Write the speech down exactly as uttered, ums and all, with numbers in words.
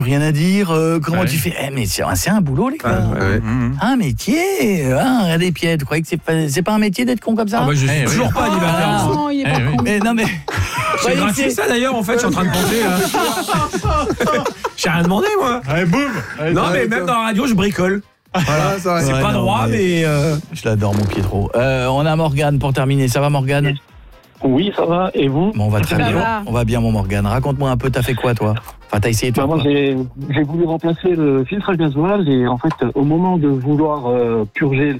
Rien à dire, euh, comment Ouais. tu fais eh, mais c'est, c'est un boulot, les gars. Ah, ouais. Mmh. Un métier, hein, un des pieds. Tu croyais que c'est pas, c'est pas un métier d'être con comme ça? Ah bah je suis Eh, toujours oui. pas animateur. Ah. Non, il est Eh, pas oui. con. Mais non, mais. J'ai Ouais, gracié c'est- ça d'ailleurs en fait, je suis en train de penser là. J'ai rien demandé moi. Allez, boum. Allez, Non ouais, mais tiens. même dans la radio je bricole. Voilà, ça va. C'est Ouais, pas non, droit mais- mais euh, Je l'adore, mon Pietro. Euh, on a Morgane pour terminer. Ça va, Morgane? Oui, ça va. Et vous? Bon, on va très Ça bien. va. On va bien, mon Morgane. Raconte-moi un peu, t'as fait quoi, toi? Enfin, t'as essayé de Bah, faire moi, quoi? j'ai, j'ai voulu remplacer le filtre à gasoil et en fait, au moment de vouloir euh, purger